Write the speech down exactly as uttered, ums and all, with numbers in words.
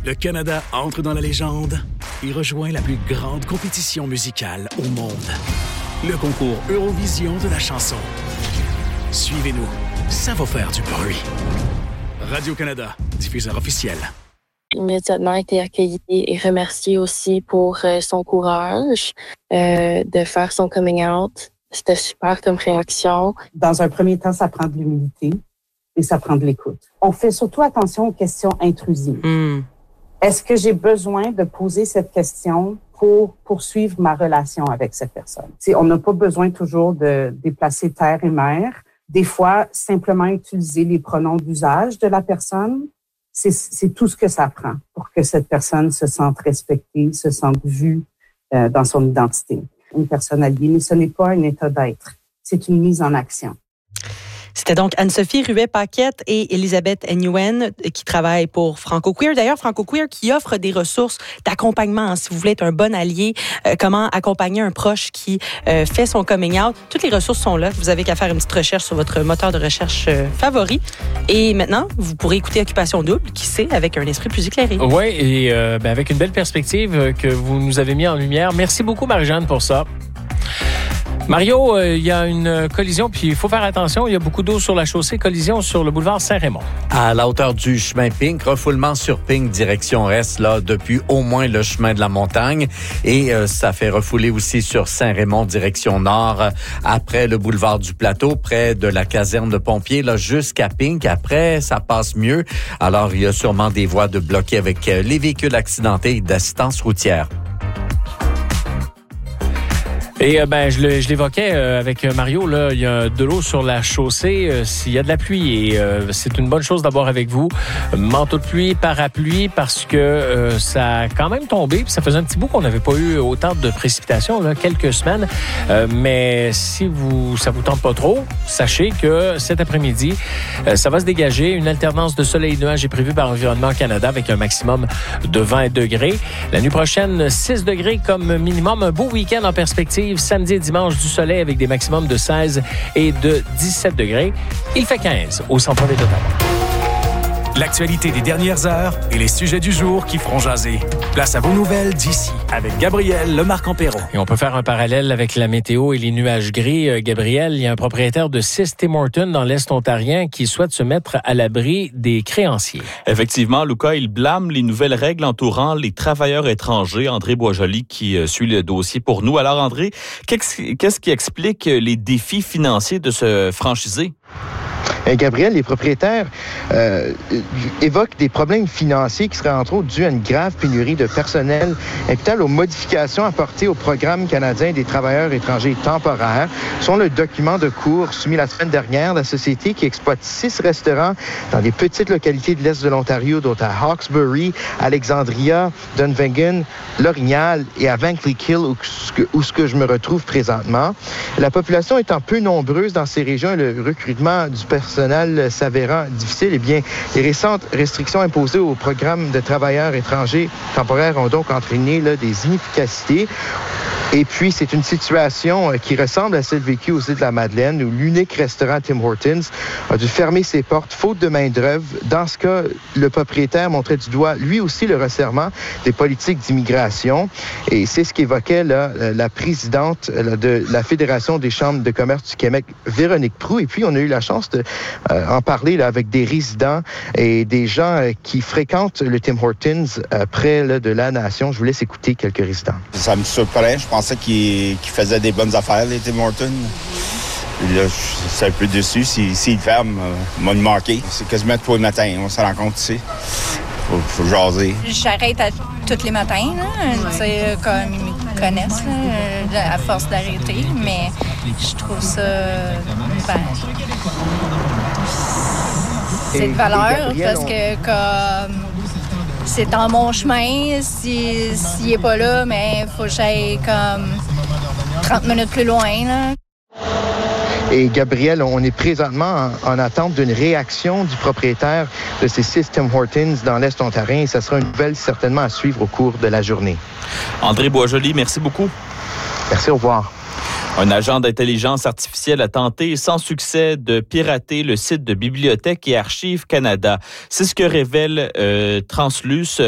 Le Canada entre dans la légende et rejoint la plus grande compétition musicale au monde. Le concours Eurovision de la chanson. Suivez-nous, ça va faire du bruit. Radio-Canada, diffuseur officiel. Immédiatement été accueilli et remercié aussi pour euh, son courage euh, de faire son coming out. C'était super comme réaction. Dans un premier temps, ça prend de l'humilité et ça prend de l'écoute. On fait surtout attention aux questions intrusives. Mm. Est-ce que j'ai besoin de poser cette question pour poursuivre ma relation avec cette personne? T'sais, on n'a pas besoin toujours de déplacer terre et mer. Des fois, simplement utiliser les pronoms d'usage de la personne, c'est, c'est tout ce que ça prend pour que cette personne se sente respectée, se sente vue euh, dans son identité. Une personne aliénée, ce n'est pas un état d'être, c'est une mise en action. C'était donc Anne-Sophie Ruet-Paquette et Elisabeth Nguyen qui travaillent pour Franco-Queer. D'ailleurs, Franco-Queer qui offre des ressources d'accompagnement. Si vous voulez être un bon allié, euh, comment accompagner un proche qui euh, fait son coming out. Toutes les ressources sont là. Vous avez qu'à faire une petite recherche sur votre moteur de recherche euh, favori. Et maintenant, vous pourrez écouter Occupation Double, qui sait, avec un esprit plus éclairé. Oui, et euh, ben, avec une belle perspective que vous nous avez mis en lumière. Merci beaucoup, Marie-Jeanne, pour ça. Mario, il euh, y a une collision, puis il faut faire attention, il y a beaucoup d'eau sur la chaussée. Collision sur le boulevard Saint-Raymond. À la hauteur du chemin Pink, refoulement sur Pink, direction Est, là, depuis au moins le chemin de la montagne. Et euh, ça fait refouler aussi sur Saint-Raymond, direction Nord, euh, après le boulevard du Plateau, près de la caserne de pompiers, là, jusqu'à Pink. Après, ça passe mieux. Alors, il y a sûrement des voies de bloquées avec euh, les véhicules accidentés et d'assistance routière. Et euh, ben je, le, je l'évoquais euh, avec Mario, là, il y a de l'eau sur la chaussée, euh, s'il y a de la pluie, et euh, c'est une bonne chose d'avoir avec vous manteau de pluie, parapluie, parce que euh, ça a quand même tombé, puis ça faisait un petit bout qu'on n'avait pas eu autant de précipitations, là, quelques semaines, euh, mais si vous ça vous tente pas trop, sachez que cet après-midi, euh, ça va se dégager, une alternance de soleil et nuages est prévue par Environnement Canada avec un maximum de vingt degrés. La nuit prochaine, six degrés comme minimum, un beau week-end en perspective. Samedi et dimanche, du soleil avec des maximums de seize et de dix-sept degrés. Il fait quinze au centre-ville d'Ottawa. L'actualité des dernières heures et les sujets du jour qui feront jaser. Place à vos nouvelles d'ici avec Gabriel Lemarque-Empéron. Et on peut faire un parallèle avec la météo et les nuages gris. Euh, Gabriel, il y a un propriétaire de six Tim Hortons dans l'Est ontarien qui souhaite se mettre à l'abri des créanciers. Effectivement, Lucas, il blâme les nouvelles règles entourant les travailleurs étrangers. André Boisjoli qui euh, suit le dossier pour nous. Alors André, qu'est-ce, qu'est-ce qui explique les défis financiers de ce franchisé? Gabriel, les propriétaires euh, évoquent des problèmes financiers qui seraient entre autres dus à une grave pénurie de personnel imputant aux modifications apportées au programme canadien des travailleurs étrangers temporaires. Selon le document de cours soumis la semaine dernière, la société qui exploite six restaurants dans des petites localités de l'Est de l'Ontario, dont à Hawkesbury, Alexandria, Dunvegan, L'Orignal et à Vankleek Hill, où, où ce que je me retrouve présentement. La population étant peu nombreuse dans ces régions et le recrutement du personnel s'avérant difficile, eh bien, les récentes restrictions imposées au programme de travailleurs étrangers temporaires ont donc entraîné là, des inefficacités. Et puis, c'est une situation qui ressemble à celle vécue aux îles de la Madeleine, où l'unique restaurant Tim Hortons a dû fermer ses portes faute de main-d'œuvre. Dans ce cas, le propriétaire montrait du doigt, lui aussi, le resserrement des politiques d'immigration. Et c'est ce qu'évoquait là, la présidente là, de la Fédération des chambres de commerce du Québec, Véronique Proulx. Et puis, on a eu la chance de euh, en parler là, avec des résidents et des gens euh, qui fréquentent le Tim Hortons euh, près là, de la nation. Je vous laisse écouter quelques résidents. Ça me surprend. Je pensais qu'ils, qu'ils faisaient des bonnes affaires, les Tim Hortons. Là, je suis un peu déçu. S'ils si, si ferment, euh, m'ont manqué. C'est quasiment tous les matins. On se rencontre ici. Faut, faut jaser. J'arrête à tous les matins, là, tu sais, comme ils me connaissent, là, à force d'arrêter, mais je trouve ça, ben, c'est de valeur parce que comme c'est dans mon chemin, si, s'il n'est pas là, mais il faut que j'aille comme trente minutes plus loin, là. Et Gabriel, on est présentement en, en attente d'une réaction du propriétaire de ces six Tim Hortons dans l'Est ontarien. Et ça sera une nouvelle certainement à suivre au cours de la journée. André Boisjoli, merci beaucoup. Merci, au revoir. Un agent d'intelligence artificielle a tenté sans succès de pirater le site de Bibliothèque et Archives Canada. C'est ce que révèle euh, Translus.